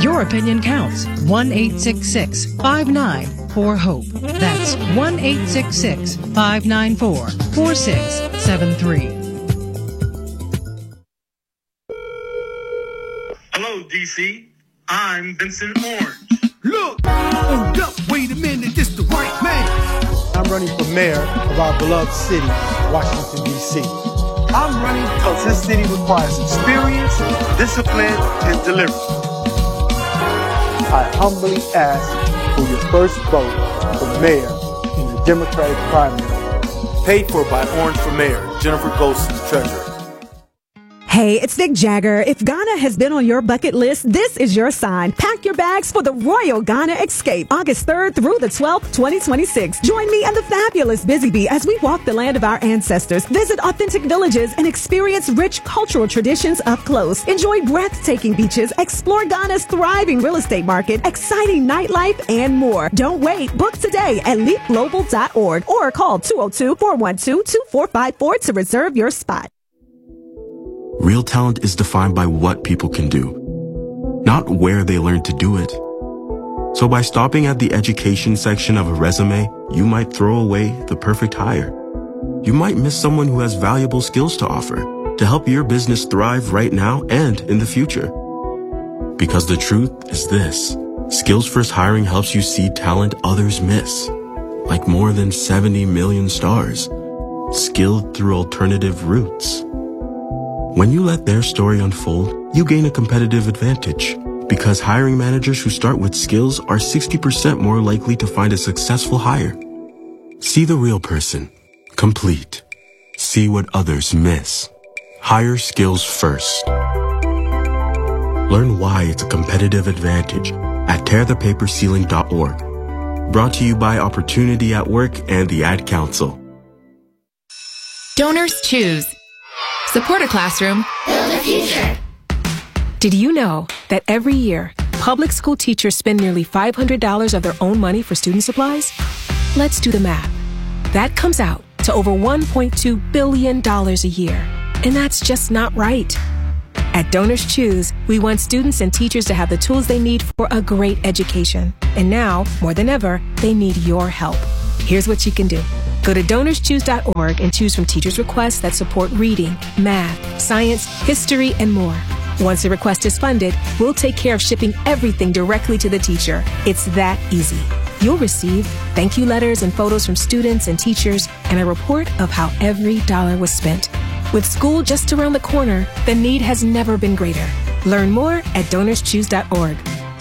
Your opinion counts. 1-866-594-HOPE. That's 1-866-594-4673. Hello, DC. I'm Vincent Orange. Look, hold up, wait a minute, this the right man. I'm running for mayor of our beloved city, Washington, D.C. I'm running because this city requires experience, discipline, and delivery. I humbly ask for your first vote for mayor in the Democratic primary. Paid for by Orange for Mayor, Jennifer Golson, Treasurer. Hey, it's Mick Jagger. If Ghana has been on your bucket list, this is your sign. Pack your bags for the Royal Ghana Escape, August 3rd through the 12th, 2026. Join me and the fabulous Busy Bee as we walk the land of our ancestors, visit authentic villages, and experience rich cultural traditions up close. Enjoy breathtaking beaches, explore Ghana's thriving real estate market, exciting nightlife, and more. Don't wait. Book today at leapglobal.org or call 202-412-2454 to reserve your spot. Real talent is defined by what people can do, not where they learn to do it. So by stopping at the education section of a resume, you might throw away the perfect hire. You might miss someone who has valuable skills to offer to help your business thrive right now and in the future. Because the truth is this: Skills First Hiring helps you see talent others miss, like more than 70 million stars, skilled through alternative routes. When you let their story unfold, you gain a competitive advantage because hiring managers who start with skills are 60% more likely to find a successful hire. See the real person. Complete. See what others miss. Hire skills first. Learn why it's a competitive advantage at tearthepaperceiling.org. Brought to you by Opportunity at Work and the Ad Council. Donors choose. Support a classroom. Build a future. Did you know that every year, public school teachers spend nearly $500 of their own money for student supplies? Let's do the math. That comes out to over $1.2 billion a year. And that's just not right. At Donors Choose, we want students and teachers to have the tools they need for a great education. And now, more than ever, they need your help. Here's what you can do. Go to DonorsChoose.org and choose from teachers' requests that support reading, math, science, history, and more. Once a request is funded, we'll take care of shipping everything directly to the teacher. It's that easy. You'll receive thank you letters and photos from students and teachers and a report of how every dollar was spent. With school just around the corner, the need has never been greater. Learn more at DonorsChoose.org.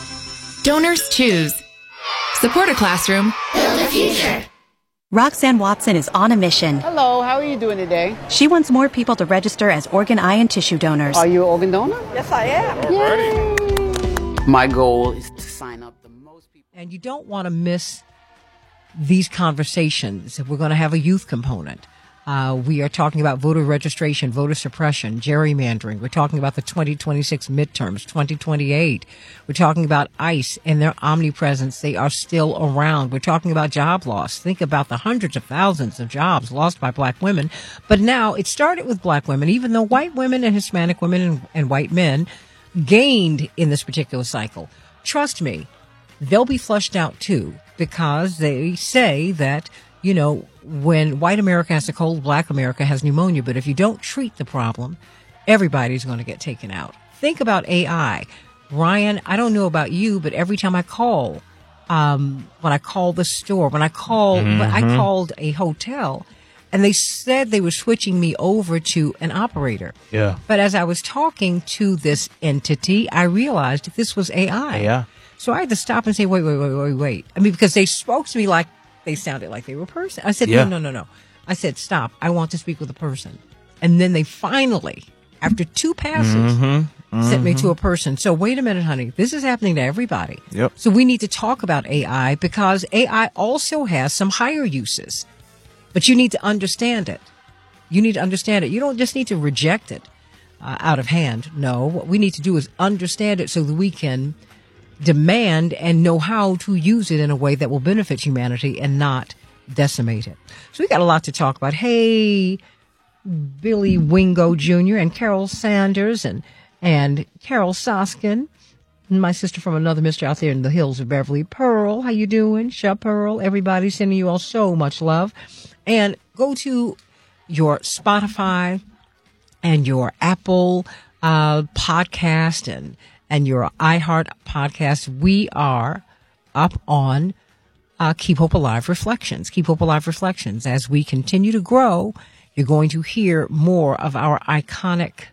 Donors Choose. Support a classroom. Build a future. Roxanne Watson is on a mission. Hello, how are you doing today? She wants more people to register as organ, eye, and tissue donors. Are you an organ donor? Yes, I am. Yay. My goal is to sign up the most people. And you don't want to miss these conversations. We're going to have a youth component. We are talking about voter registration, voter suppression, gerrymandering. We're talking about the 2026 midterms, 2028. We're talking about ICE and their omnipresence. They are still around. We're talking about job loss. Think about the hundreds of thousands of jobs lost by black women. But now it started with black women, even though white women and Hispanic women and white men gained in this particular cycle. Trust me, they'll be flushed out too, because they say that, you know, when white America has a cold, black America has pneumonia. But if you don't treat the problem, everybody's going to get taken out. Think about AI. Ryan, I don't know about you, but every time I call, when I call the store, when I called a hotel, and they said they were switching me over to an operator. Yeah. But as I was talking to this entity, I realized this was AI. Yeah. So I had to stop and say, wait. I mean, because they spoke to me like they sounded like they were a person. I said, no. I said, stop. I want to speak with a person. And then they finally, after 2 passes, sent me to a person. So wait a minute, honey. This is happening to everybody. Yep. So we need to talk about AI because AI also has some higher uses. But you need to understand it. You need to understand it. You don't just need to reject it out of hand. No, what we need to do is understand it so that we can demand and know how to use it in a way that will benefit humanity and not decimate it. So we got a lot to talk about. Hey, Billy Wingo Jr. and Carol Sanders and Carol Soskin. my sister from another mister out there in the hills of Beverly. Pearl, how you doing? Shep Pearl, everybody sending you all so much love. And go to your Spotify and your Apple podcast and your iHeart podcast. We are up on Keep Hope Alive Reflections. Keep Hope Alive Reflections. As we continue to grow, you're going to hear more of our iconic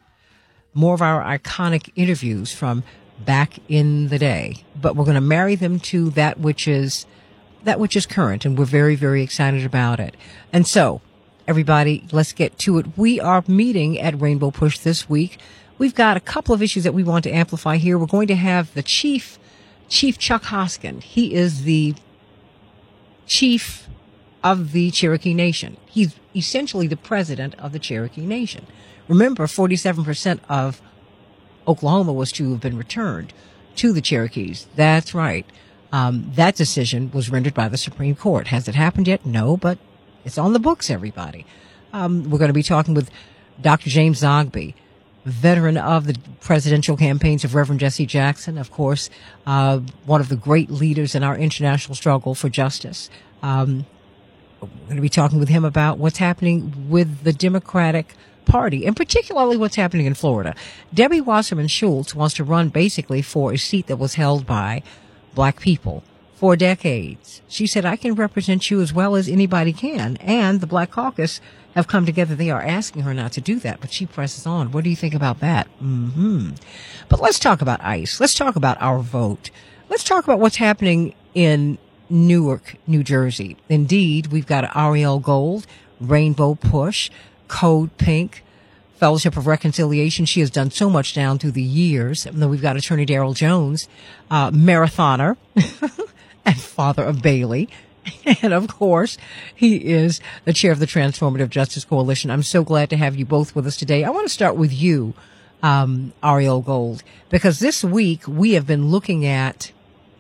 interviews from back in the day. But we're going to marry them to that which is current, and we're very, very excited about it. And so, everybody, let's get to it. We are meeting at Rainbow Push this week. We've got a couple of issues that we want to amplify here. We're going to have the Chief Chuck Hoskin. He is the chief of the Cherokee Nation. He's essentially the president of the Cherokee Nation. Remember, 47% of Oklahoma was to have been returned to the Cherokees. That's right. That decision was rendered by the Supreme Court. Has it happened yet? No, but it's on the books, everybody. We're going to be talking with Dr. James Zogby, veteran of the presidential campaigns of Reverend Jesse Jackson, of course, one of the great leaders in our international struggle for justice. We're going to be talking with him about what's happening with the Democratic Party, and particularly what's happening in Florida. Debbie Wasserman Schultz wants to run basically for a seat that was held by black people for decades. She said, I can represent you as well as anybody can. And the Black Caucus have come together. They are asking her not to do that, but she presses on. What do you think about that? But let's talk about ICE. Let's talk about our vote. Let's talk about what's happening in Newark, New Jersey. Indeed, we've got Ariel Gold, Rainbow Push, Code Pink, Fellowship of Reconciliation. She has done so much down through the years. And then we've got Attorney Darrell Jones, marathoner and father of Bailey. And of course, he is the chair of the Transformative Justice Coalition. I'm so glad to have you both with us today. I want to start with you, Ariel Gold, because this week we have been looking at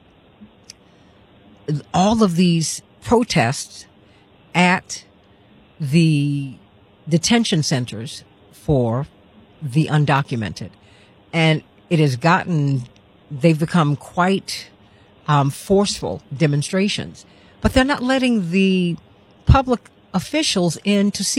all of these protests at the detention centers for the undocumented. And they've become quite forceful demonstrations. But they're not letting the public officials in to see